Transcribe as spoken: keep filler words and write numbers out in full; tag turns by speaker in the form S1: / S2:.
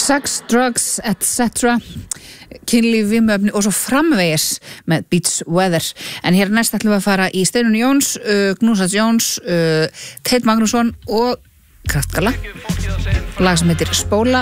S1: Sex, drugs, et cetera kynlíf, vímuefni og svo framvegis með Beats Weather. En hér næst ætlum við að fara í Steinunni Jóns, uh, Gnúsat Jóns, uh, Teit Magnússon og Kraftgala. Lag sem heitir Spóla.